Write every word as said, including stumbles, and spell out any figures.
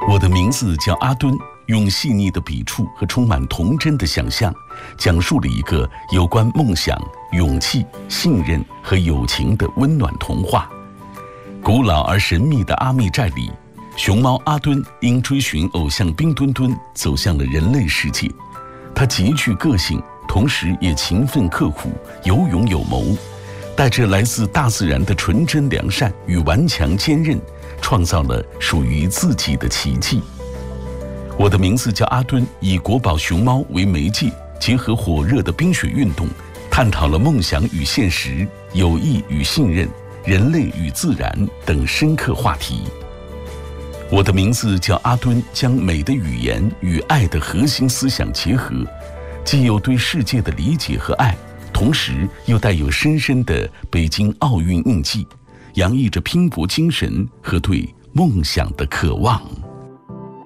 我的名字叫阿敦，用细腻的笔触和充满童真的想象，讲述了一个有关梦想、勇气、信任和友情的温暖童话。古老而神秘的阿密寨里，熊猫阿敦因追寻偶像冰墩墩走向了人类世界。他极具个性，同时也勤奋刻苦、有勇有谋，带着来自大自然的纯真良善与顽强坚韧，创造了属于自己的奇迹。我的名字叫阿敦，以国宝熊猫为媒介，结合火热的冰雪运动，探讨了梦想与现实、友谊与信任、人类与自然等深刻话题。我的名字叫阿敦，将美的语言与爱的核心思想结合，既有对世界的理解和爱，同时又带有深深的北京奥运印记，洋溢着拼搏精神和对梦想的渴望。